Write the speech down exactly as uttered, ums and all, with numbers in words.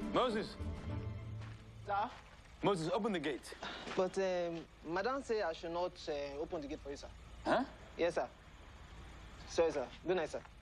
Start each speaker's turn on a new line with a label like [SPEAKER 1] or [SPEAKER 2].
[SPEAKER 1] Moses.
[SPEAKER 2] Sir?
[SPEAKER 1] Moses, open the gate.
[SPEAKER 2] But um, Madam said I should not uh, open the gate for you, sir.
[SPEAKER 1] Huh?
[SPEAKER 2] Yes, sir. Sorry, sir. Good night, sir.